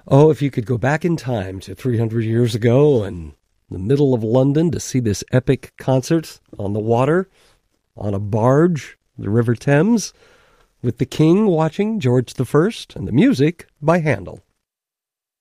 Oh, if you could go back in time to 300 years ago and the middle of London to see this epic concert on the water, on a barge, the River Thames, with the King watching George I, and the music by Handel.